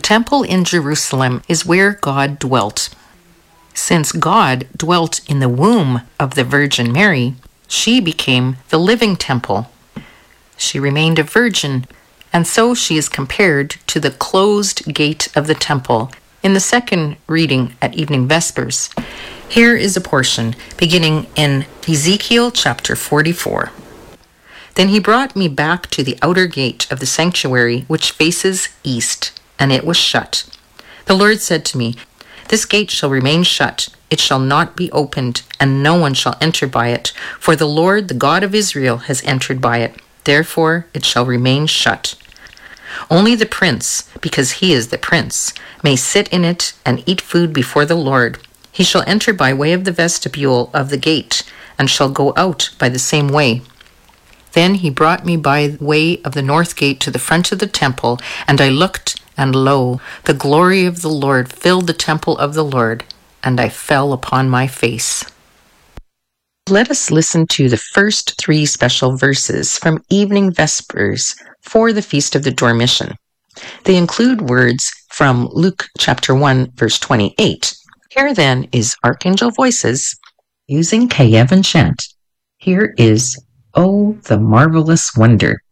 temple in Jerusalem is where God dwelt. Since God dwelt in the womb of the Virgin Mary, she became the living temple. She remained a virgin, and so she is compared to the closed gate of the temple in the second reading at evening vespers. Here is a portion beginning in Ezekiel chapter 44. Then he brought me back to the outer gate of the sanctuary, which faces east, and it was shut. The Lord said to me, "This gate shall remain shut. It shall not be opened, and no one shall enter by it. For the Lord, the God of Israel, has entered by it. Therefore it shall remain shut. Only the prince, because he is the prince, may sit in it and eat food before the Lord. He shall enter by way of the vestibule of the gate, and shall go out by the same way." Then he brought me by way of the north gate to the front of the temple, and I looked, and lo, the glory of the Lord filled the temple of the Lord, and I fell upon my face. Let us listen to the first 3 special verses from evening vespers for the Feast of the Dormition. They include words from Luke chapter 1, verse 28. Here then is Archangel Voices using Kievan chant. Here is "Oh, the Marvelous Wonder."